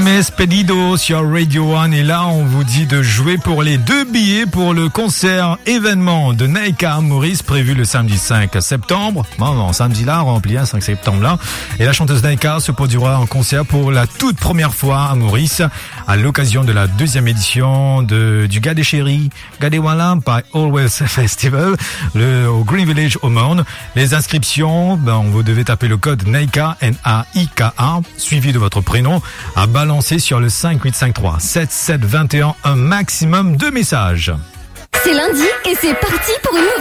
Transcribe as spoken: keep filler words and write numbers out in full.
Mes Pedido sur Radio One. Et là, on vous dit de jouer pour les deux billets pour le concert événement de Naika Maurice prévu le samedi cinq septembre. Bon, bon samedi là, rempli, hein, cinq septembre là. Et la chanteuse Naika se produira en concert pour la toute première fois à Maurice à l'occasion de la deuxième édition de, du Gade Chéri, Gade Wala by Always Festival, le, au Green Village au Morne. Les inscriptions, ben, vous devez taper le code Naika, N A I K A, suivi de votre prénom, à balancer sur le cinq huit cinq trois sept sept deux un un maximum de messages. C'est lundi et c'est parti pour une nouvelle